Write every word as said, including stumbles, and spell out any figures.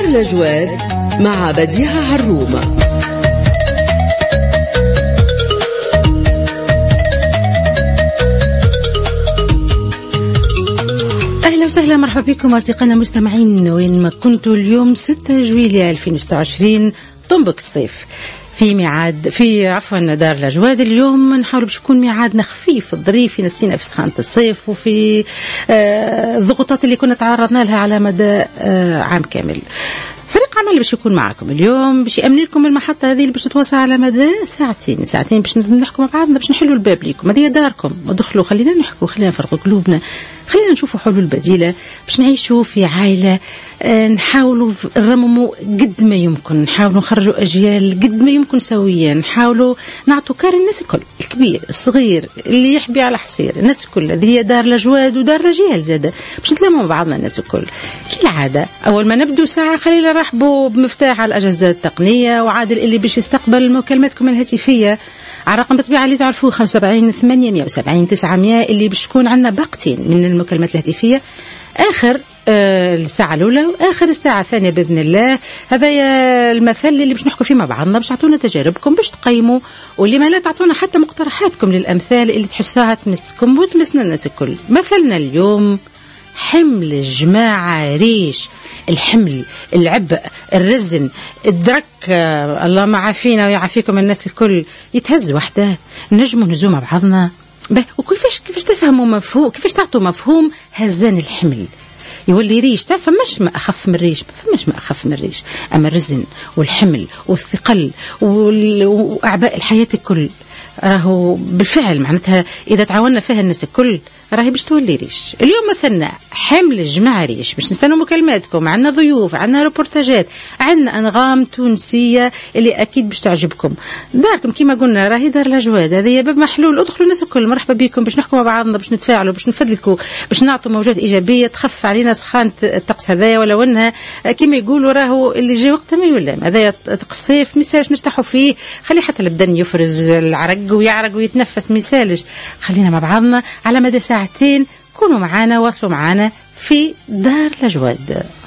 لجواد مع بديعة عرومة. أهلا وسهلا، مرحبا بكم أصدقائنا المستمعين وين ما كنتوا. اليوم ستة جويلية ألفين وستة وعشرين طنبك الصيف في ميعاد في عفوا دار لجواد. اليوم نحاول باش يكون ميعادنا خفيف ظريف ينسينا في سخانة الصيف وفي آه الضغوطات اللي كنا تعرضنا لها على مدى آه عام كامل. فريق عمل باش يكون معكم اليوم باش يأمن لكم المحطة هذه اللي باش تتواصل على مدى ساعتين ساعتين باش نحكوا مع بعضنا، باش نحلوا الباب ليكم. هذه داركم ودخلوا، خلينا نحكوا، خلينا نفرقوا قلوبنا، خلينا نشوفوا حلول بديلة باش نعيشوا في عائلة. آه نحاولوا نرمموا قد ما يمكن، نحاولوا نخرجوا أجيال قد ما يمكن سويا، نحاولوا نعطوا كار الناس الكل، الكبير الصغير اللي يحبي على حصير، الناس الكل. هذه هي دار لجواد ودار لجيال زادة باش نتلموا مع بعضنا الناس الكل. كالعادة أول ما نبدو ساعة خلينا نرحبوا بمفتاح على الأجهزة التقنية وعادل اللي باش يستقبل مكالماتكم الهاتفية على رقم بالطبيعة اللي تعرفوه خمسة وسبعين ثمانمائة وسبعين تسعمائة، اللي باش تكون عندنا باقتين من المكالمات الهاتفية، آخر آه الساعة الأولى وآخر الساعة الثانية بإذن الله. هذا المثل اللي باش نحكوا فيه مع بعضنا باش تعطونا تجاربكم باش تقيموا، واللي ما لا تعطونا حتى مقترحاتكم للأمثال اللي تحسوها تمسكم وتمسنا الناس الكل. مثلنا اليوم حمل الجماعة ريش، الحمل، العبء، الرزن، الدرك، آه الله ما عافينا ويعافيكم الناس الكل. يتهز وحده، نجموا نهزوا مع بعضنا. وكيفاش كيفاش تفهموا مفهوم، كيفاش تعطوا مفهوم هزان الحمل يولي ريش؟ تعرف فماش ما أخف من الريش، فماش ما أخف من الريش. أما الرزن والحمل والثقل وأعباء الحياة الكل راهو بالفعل معناتها إذا تعاوننا فيها الناس الكل راهي باش تولي ريش. اليوم مثلنا حمل الجماعة ريش، باش نستنوا مكالماتكم، عندنا ضيوف، عندنا ريبورتاجات، عندنا أنغام تونسية اللي أكيد باش تعجبكم. داركم كما قلنا راهي دار لجواد، هذه باب محلول، ادخلوا الناس الكل، مرحبا بكم باش نحكوا مع بعضنا، باش نتفاعلوا، باش نفدلكوا، باش نعطوا موجات إيجابية تخف علينا سخانة الطقس هذايا. ولو أنها كما يقولوا راهو اللي جاي وقتها ما يولام، هذايا طقس الصيف ميسالش نرتاحوا فيه، خلي حتى البدن يفرز العرق ويعرق ويتنفس ميسالش. خلينا مع بعضنا على مدى ساعتين كونوا معنا، واصلوا معنا في دار لجواد.